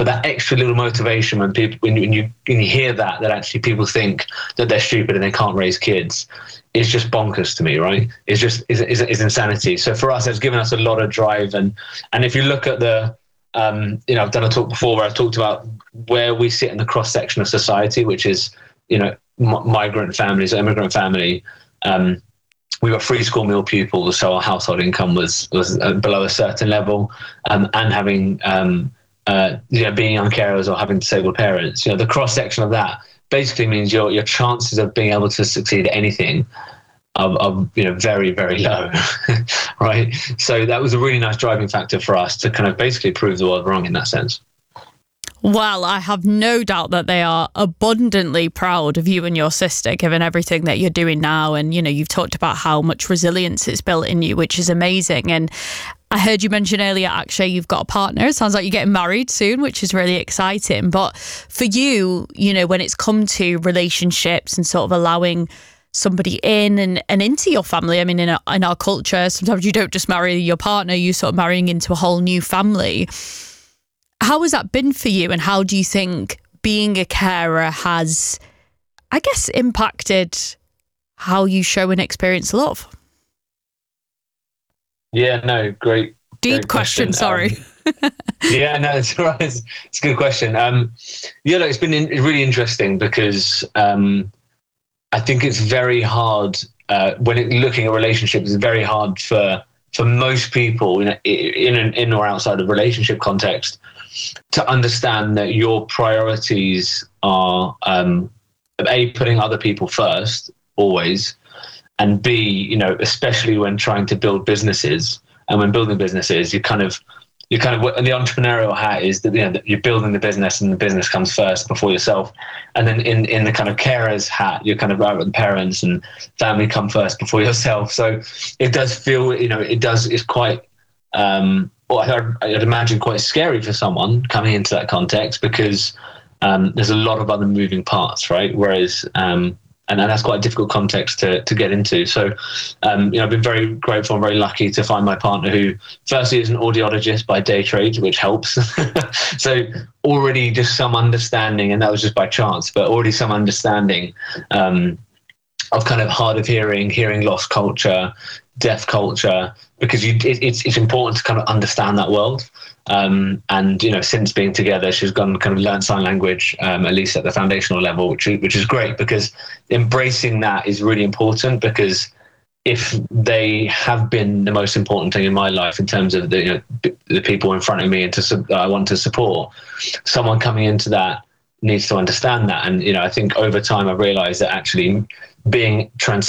But that extra little motivation when people, when you hear that actually people think that they're stupid and they can't raise kids, is just bonkers to me, right? It's just is insanity. So for us, it's given us a lot of drive. And if you look at the, I've done a talk before where I've talked about where we sit in the cross section of society, which is, migrant families, immigrant family. We were free school meal pupils, so our household income was below a certain level, and having being young carers or having disabled parents. The cross section of that basically means your chances of being able to succeed at anything are very, very low, right? So that was a really nice driving factor for us to kind of basically prove the world wrong in that sense. Well, I have no doubt that they are abundantly proud of you and your sister, given everything that you're doing now. And, you've talked about how much resilience it's built in you, which is amazing. And I heard you mention earlier, Akshay, you've got a partner. It sounds like you're getting married soon, which is really exciting. But for you, when it's come to relationships and sort of allowing somebody in and into your family, I mean, in our culture, sometimes you don't just marry your partner, you're sort of marrying into a whole new family. How has that been for you, and how do you think being a carer has, I guess, impacted how you show and experience love? Yeah, no, great. Deep question, sorry. Yeah, no, it's all right. It's a good question. It's been really interesting because I think it's very hard when looking at relationships. It's very hard for most people in or outside of relationship context to understand that your priorities are A, putting other people first always, and B, especially when trying to build businesses. And when building businesses, you kind of the entrepreneurial hat is that that you're building the business and the business comes first before yourself. And then in the kind of carer's hat, you're kind of right with the parents and family come first before yourself. So it does feel, it's quite I'd imagine quite scary for someone coming into that context, because there's a lot of other moving parts, right? Whereas, and that's quite a difficult context to get into. So, I've been very grateful and very lucky to find my partner who, firstly, is an audiologist by day trade, which helps. So already just some understanding, and that was just by chance, but already some understanding of kind of hard of hearing loss culture, deaf culture, because it's important to kind of understand that world. And since being together, she's gone kind of learned sign language, at least at the foundational level, which is great, because embracing that is really important. Because if they have been the most important thing in my life in terms of the people in front of me and I want to support, someone coming into that needs to understand that. And I think over time I've realized that actually being